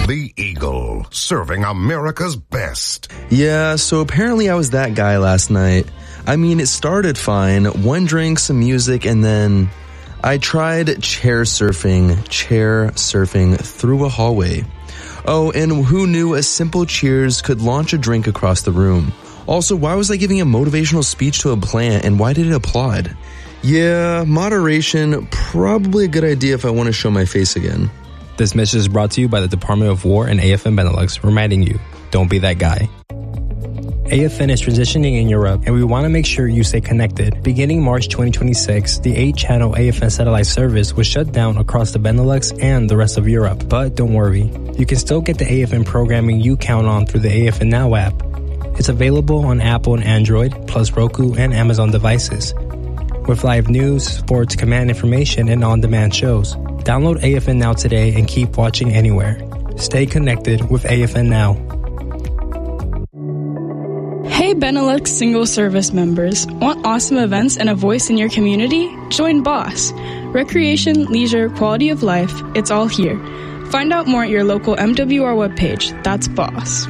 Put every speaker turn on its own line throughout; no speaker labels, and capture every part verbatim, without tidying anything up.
The Eagle, serving America's best.
Yeah, so apparently I was that guy last night. I mean, it started fine. One drink, some music, and then I tried chair surfing, chair surfing through a hallway. Oh, and who knew a simple cheers could launch a drink across the room? Also, why was I giving a motivational speech to a plant, and why did it applaud? Yeah, moderation, probably a good idea if I want to show my face again.
This message is brought to you by the Department of War and A F N Benelux, reminding you, don't be that guy. A F N is transitioning in Europe, and we want to make sure you stay connected. Beginning March twenty twenty-six, the eight channel A F N satellite service was shut down across the Benelux and the rest of Europe. But don't worry, you can still get the A F N programming you count on through the A F N Now app. It's available on Apple and Android, plus Roku and Amazon devices. With live news, sports, command information, and on-demand shows. Download A F N Now today and keep watching anywhere. Stay connected with A F N Now.
Hey Benelux single service members, want awesome events and a voice in your community? Join BOSS. Recreation, leisure, quality of life, it's all here. Find out more at your local M W R webpage. That's BOSS.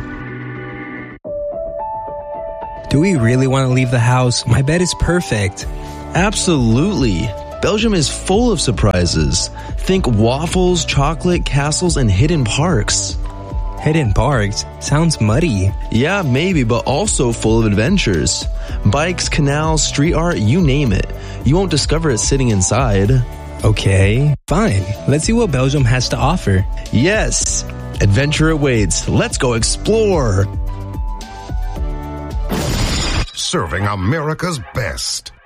Do we really want to leave the house? My bed is perfect.
Absolutely. Belgium is full of surprises. Think waffles, chocolate, castles, and hidden parks.
Hidden parks? Sounds muddy.
Yeah, maybe, but also full of adventures. Bikes, canals, street art, you name it. You won't discover it sitting inside.
Okay, fine. Let's see what Belgium has to offer.
Yes, adventure awaits. Let's go explore.
Serving America's best.